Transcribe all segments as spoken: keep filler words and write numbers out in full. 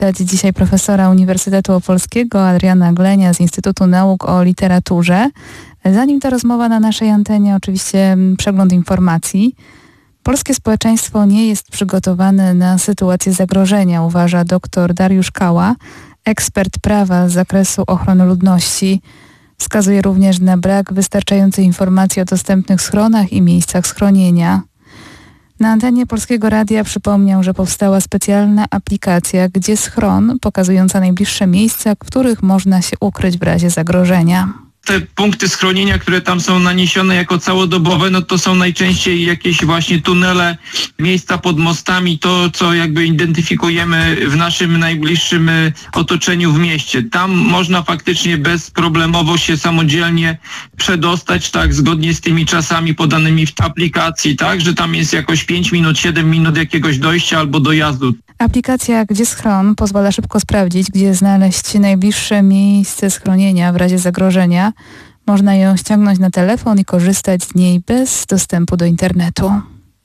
Dzisiaj profesora Uniwersytetu Opolskiego Adriana Glenia z Instytutu Nauk o Literaturze. Zanim ta rozmowa na naszej antenie, oczywiście przegląd informacji. Polskie społeczeństwo nie jest przygotowane na sytuację zagrożenia, uważa dr Dariusz Kała, ekspert prawa z zakresu ochrony ludności. Wskazuje również na brak wystarczającej informacji o dostępnych schronach i miejscach schronienia. Na antenie Polskiego Radia przypomniał, że powstała specjalna aplikacja Gdzie schron, pokazująca najbliższe miejsca, w których można się ukryć w razie zagrożenia. Te punkty schronienia, które tam są naniesione jako całodobowe, no to są najczęściej jakieś właśnie tunele, miejsca pod mostami, to co jakby identyfikujemy w naszym najbliższym otoczeniu w mieście. Tam można faktycznie bezproblemowo się samodzielnie przedostać, tak, zgodnie z tymi czasami podanymi w aplikacji, tak, że tam jest jakoś pięć minut, siedem minut jakiegoś dojścia albo dojazdu. Aplikacja Gdzie schron pozwala szybko sprawdzić, gdzie znaleźć najbliższe miejsce schronienia w razie zagrożenia. Można ją ściągnąć na telefon i korzystać z niej bez dostępu do internetu.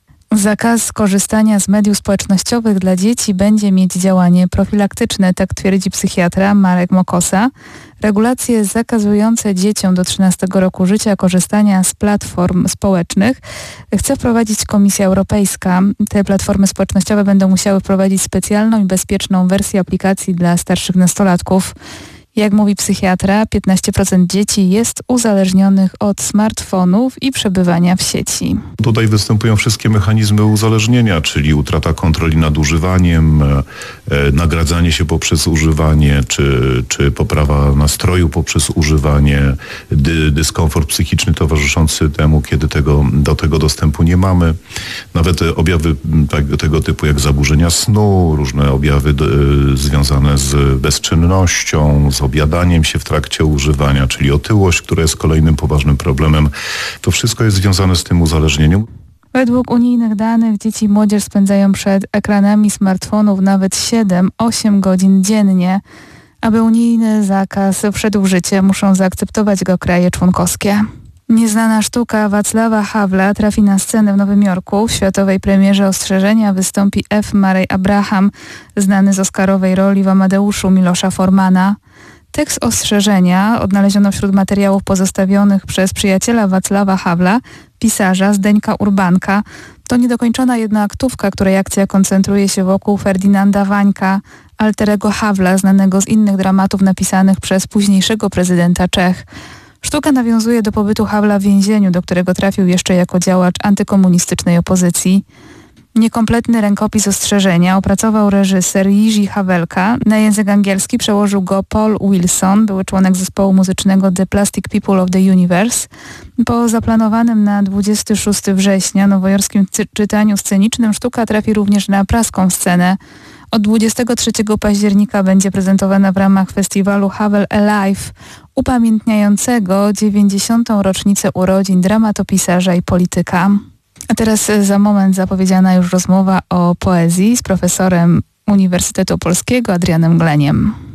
Zakaz korzystania z mediów społecznościowych dla dzieci będzie mieć działanie profilaktyczne, tak twierdzi psychiatra Marek Mokosa. Regulacje zakazujące dzieciom do trzynastego roku życia korzystania z platform społecznych chce wprowadzić Komisja Europejska. Te platformy społecznościowe będą musiały wprowadzić specjalną i bezpieczną wersję aplikacji dla starszych nastolatków. Jak mówi psychiatra, piętnaście procent dzieci jest uzależnionych od smartfonów i przebywania w sieci. Tutaj występują wszystkie mechanizmy uzależnienia, czyli utrata kontroli nad używaniem, e, nagradzanie się poprzez używanie, czy, czy poprawa nastroju poprzez używanie, dy, dyskomfort psychiczny towarzyszący temu, kiedy tego, do tego dostępu nie mamy. Nawet objawy tak, tego typu jak zaburzenia snu, różne objawy d, związane z bezczynnością, z objadaniem się w trakcie używania, czyli otyłość, która jest kolejnym poważnym problemem. To wszystko jest związane z tym uzależnieniem. Według unijnych danych dzieci i młodzież spędzają przed ekranami smartfonów nawet siedem osiem godzin dziennie. Aby unijny zakaz wszedł w życie, muszą zaakceptować go kraje członkowskie. Nieznana sztuka Wacława Havla trafi na scenę w Nowym Jorku. W światowej premierze Ostrzeżenia wystąpi F. Murray Abraham, znany z oscarowej roli w Amadeuszu Milosza Formana. Tekst Ostrzeżenia odnaleziono wśród materiałów pozostawionych przez przyjaciela Wacława Havla, pisarza Zdeńka Urbanka. To niedokończona jednoaktówka, której akcja koncentruje się wokół Ferdynanda Wańka, alterego Havla, znanego z innych dramatów napisanych przez późniejszego prezydenta Czech. Sztuka nawiązuje do pobytu Havla w więzieniu, do którego trafił jeszcze jako działacz antykomunistycznej opozycji. Niekompletny rękopis Ostrzeżenia opracował reżyser Jiří Havelka. Na język angielski przełożył go Paul Wilson, były członek zespołu muzycznego The Plastic People of the Universe. Po zaplanowanym na dwudziestego szóstego września nowojorskim cy- czytaniu scenicznym sztuka trafi również na praską scenę. Od dwudziestego trzeciego października będzie prezentowana w ramach festiwalu Havel Alive, upamiętniającego dziewięćdziesiątą rocznicę urodzin dramatopisarza i polityka. A teraz za moment zapowiedziana już rozmowa o poezji z profesorem Uniwersytetu Opolskiego Adrianem Gleniem.